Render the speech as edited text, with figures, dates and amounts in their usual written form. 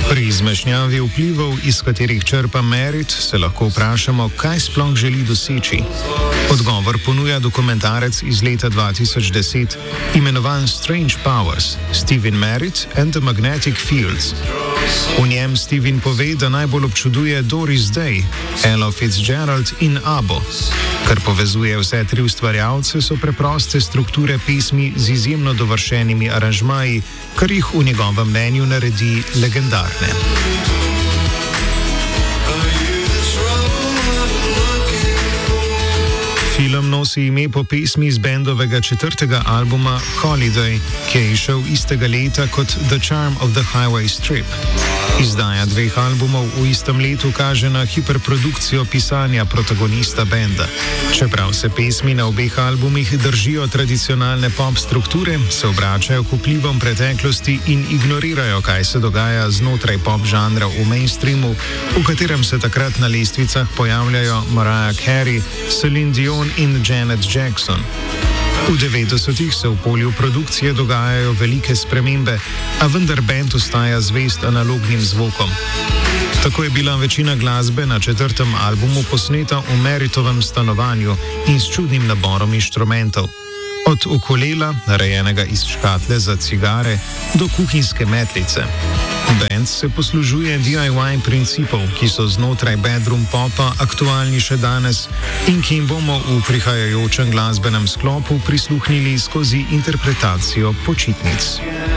Pri izmešnjavi vplivov, iz katerih črpa Merit, se lahko vprašamo, kaj sploh želi doseči. Odgovor ponuja dokumentarec iz leta 2010, imenovan Strange Powers, Stephen Merritt and the Magnetic Fields. V njem Stephen pove, da najbolj občuduje Doris Day, Ella Fitzgerald in Abo. Kar povezuje vse tri ustvarjalce, so preproste strukture pesmi z izjemno dovršenimi aranžmaji, kar jih v njegovem mnenju naredi legendarne. Film nosi ime po pesmi iz bendovega 4. albuma Holiday, ki je izšel istega leta kot The Charm of the Highway Strip. Izdaja 2 albumov v istem letu kaže na hiperprodukcijo pisanja protagonista benda. Čeprav se pesmi na obeh albumih držijo tradicionalne pop strukture, se obračajo k vplivom preteklosti in ignorirajo, kaj se dogaja znotraj pop žanra v mainstreamu, v katerem se takrat na lestvicah pojavljajo Mariah Carey, Celine Dion in Janet Jackson. V 90-ih se v polju produkcije dogajajo velike spremembe, a vendar bend ostaja zvest analognim zvokom. Tako je bila večina glasbe na 4. albumu posneta v Merrittovem stanovanju in s čudnim naborom inštrumentov. Od ukulele, narejenega iz škatle za cigare, do kuhinjske metlice. Band se poslužuje DIY principov, ki so znotraj bedroom popa aktualni še danes in ki jim bomo v prihajajočem glasbenem sklopu prisluhnili skozi interpretacijo počitnic.